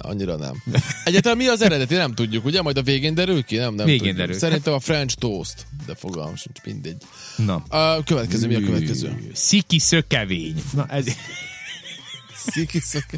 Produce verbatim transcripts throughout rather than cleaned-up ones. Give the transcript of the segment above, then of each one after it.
annyira nem. Egyáltalán mi az eredeti, nem tudjuk, ugye? Majd a végén derül ki? Nem, nem végén derül. Szerintem a French toast, de fogalmam sincs, mindegy. Na. A következő, mi a következő? Sziki szökevény. Na, ez... Sziki szökevény.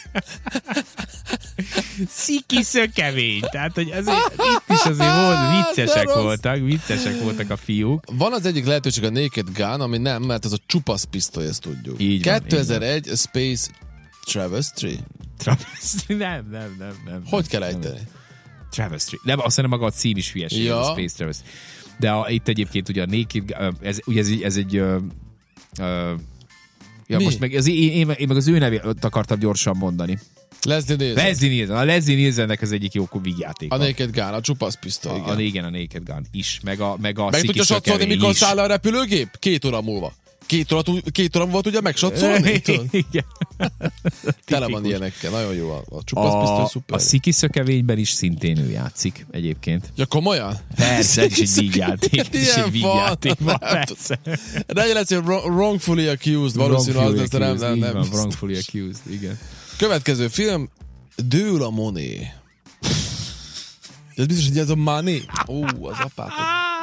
Sziki szökevény. Tehát, hogy azért, itt is azért volt, viccesek voltak, viccesek voltak a fiúk. Van az egyik lehetőség a Naked Gun, ami nem, mert az a csupasz pisztoly, ezt tudjuk. Így van, kétezer-egy így van. Space Travestry? Travestry? Nem, nem, nem. nem hogy kell ejteni? Travestry. Nem, azt hiszem maga a cím is hülyeség, ja. A Space Travestry. De a, itt egyébként ugye a Naked, ez, ugye ez, ez egy... Uh, uh, ja, mi? Most meg, ez, én, én, én meg az ő nevét akartam gyorsan mondani. Leslie Nielsen. Leslie Nielsen. A Leslie Nielsennek az egyik jó vígjáték. A Naked Gun, a csupasz pisztoly. A, a, igen, a Naked Gun is. Meg a, meg a meg tudja satszolni, mikor száll a repülőgép? Két óra múlva. Két óra, két óra múlva tudja megsatszolni? Igen. Tele van ilyenekkel. Nagyon jó a, a csupasz pisztoly, szuper. A Sziki szökevényben is szintén ő játszik egyébként. Ja, komolyan? Persze, ez is egy vígjáték. Ez is egy vígjáték van, persze. De lesz, hogy wrongfully accused, valószínű az, de nem, nem, nem. Wrongfully accused, igen. Következő film, Dől a Moné. Ez biztos, hogy ez a Money? Ó, az apátok.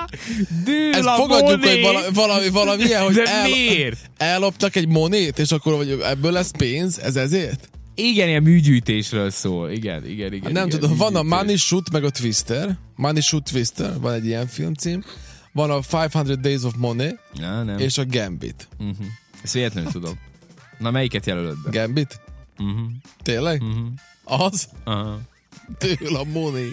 Dől ez a fogadjuk, Moné! hogy valami, valami, valami ilyen, hogy de el, miért? elloptak egy monét, és akkor hogy ebből lesz pénz, ez ezért? Igen, ilyen műgyűjtésről szól. Igen, igen, igen. Hát nem igen, tudom, van a Money Shoot, meg a Twister. Money Shoot Twister, van egy ilyen filmcím. Van a five hundred Days of Money, ja, nem. és a Gambit. Uh-huh. Ezt véletlenül tudom. Na, melyiket jelölöd be? Gambit? Uh-huh. Tényleg? Uh-huh. Az? Uh-huh. Től a Money.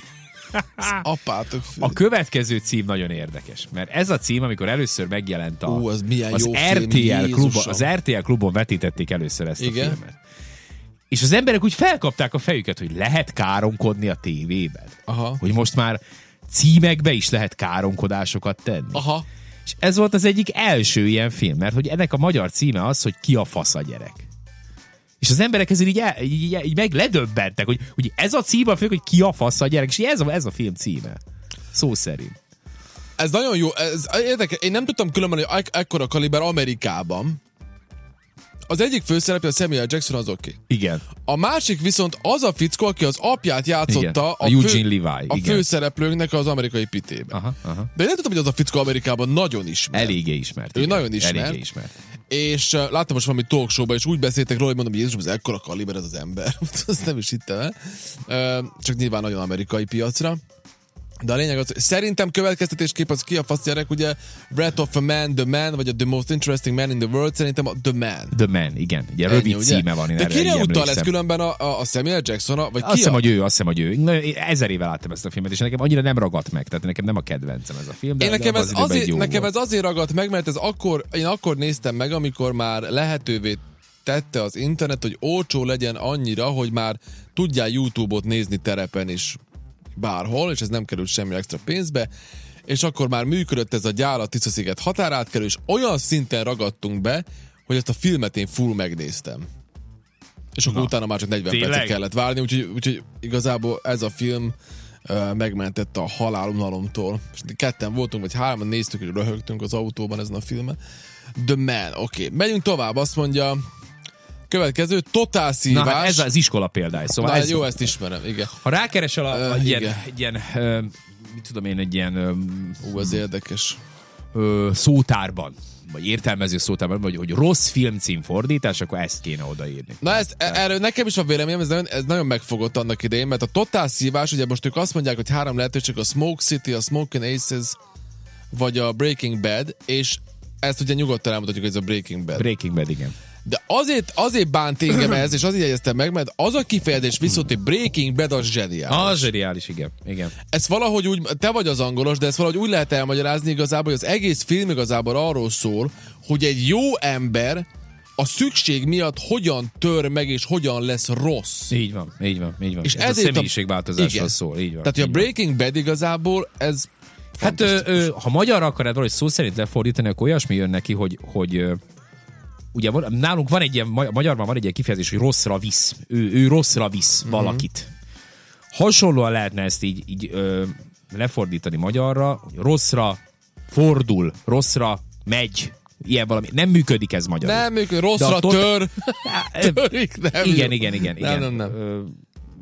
Apátok fő. A következő cím nagyon érdekes, mert ez a cím, amikor először megjelent a, Ú, az milyen az, jó er té el film, klubon, az er té el klubon vetítették először ezt igen? a filmet. És az emberek úgy felkapták a fejüket, hogy lehet káromkodni a tévében. Aha. Hogy most már címekbe is lehet káromkodásokat tenni. Aha. És ez volt az egyik első ilyen film, mert hogy ennek a magyar címe az, hogy Ki a fasz a gyerek. És az emberek ezért így, el, így, így, így meg ledöbbentek, hogy, hogy ez a címe a film, hogy Ki a fasz a gyerek, és ez a, ez a film címe. Szó szerint. Ez nagyon jó, ez érdekes. Én nem tudtam különben, hogy ek- ekkora kaliber Amerikában. Az egyik főszereplő, a Samuel Jackson, az oké. Okay. Igen. A másik viszont az a fickó, aki az apját játszotta a, a Eugene fő, Levi. A igen. főszereplőnknek az amerikai pitében. Aha, aha. De én nem tudtam, hogy az a fickó Amerikában nagyon ismert. Eléggé ismert. Ő igen. nagyon ismert. Eléggé ismert. És uh, láttam most valami talk showban, és úgy beszéltek róla, hogy mondom, hogy Jézusom, ez ekkora kaliber ez az ember. Azt nem is hittem el. Uh, csak nyilván nagyon amerikai piacra. De a lényeg az, hogy szerintem következtetésképp az Ki a fasz gyerek, ugye Breath of a Man, The Man, vagy a The Most Interesting Man in the World, szerintem a The Man. The Man, igen. Ugye rövid ennyi, címe ugye? van. De kire utal ez különben a, a, a Samuel Jackson? Vagy azt hiszem, hogy ő, azt hiszem, hogy ő. Na, ezer éve láttam ezt a filmet, és nekem annyira nem ragadt meg, tehát nekem nem a kedvencem ez a film. De, én nekem, de ez, azért, nekem volt. ez azért ragadt meg, mert ez akkor, én akkor néztem meg, amikor már lehetővé tette az internet, hogy olcsó legyen annyira, hogy már tudjál YouTube-ot nézni terepen is bárhol, és ez nem került semmi extra pénzbe, és akkor már működött ez a gyár a Tisza-sziget határátkelő, és olyan szinten ragadtunk be, hogy ezt a filmet én full megnéztem. És akkor Na, utána már csak negyven tényleg? percet kellett várni, úgyhogy, úgyhogy igazából ez a film uh, megmentette a halálunalomtól. És ketten voltunk, vagy hárman néztük, hogy röhögtünk az autóban ezen a filmen. The Man, oké. Okay. Megyünk tovább, azt mondja, következő, totál szívás. Na hát ez az iskola példája. Szóval Na, ez jó, ezt ismerem, igen. Ha rákeresel a, uh, egy, ilyen, egy ilyen, uh, mit tudom én, egy ilyen uh, ez érdekes. Uh, szótárban, vagy értelmező szótárban, vagy hogy rossz filmcím fordítás, akkor ezt kéne odaírni. Na ezt, erről nekem is van véleményem, ez nagyon, ez nagyon megfogott annak idején, mert a totál szívás, ugye most ők azt mondják, hogy három lehetőség, a Smoke City, a Smoking Aces, vagy a Breaking Bad, és ezt ugye nyugodtan elmutatjuk, hogy ez a Breaking Bad. Breaking Bad, igen. De azért, azért bánt engem ez, és azért jegyeztem meg, mert az a kifejezés viszont, hogy Breaking Bad az zseniális. Az zseniális, igen. igen. Ez valahogy úgy, te vagy az angolos, de ezt valahogy úgy lehet elmagyarázni igazából, hogy az egész film igazából arról szól, hogy egy jó ember a szükség miatt hogyan tör meg, és hogyan lesz rossz. Így van, így van, így van. És ez a személyiségváltozásról szól, így van. Tehát, hogy a Breaking Bad igazából ez hát ö, ö, ha magyarra akarod valahogy szó szerint lefordítani, akkor olyasmi jön neki, hogy, hogy ö, ugye nálunk van egy ilyen, magyarban van egy ilyen kifejezés, hogy rosszra visz. Ő, ő rosszra visz mm-hmm. valakit. Hasonlóan lehetne ezt így, így ö, lefordítani magyarra, hogy rosszra fordul, rosszra megy, ilyen valami. Nem működik ez magyarul. Nem működik, rosszra tot... tör. Törik, nem igen, igen, igen, igen. Nem, nem, nem.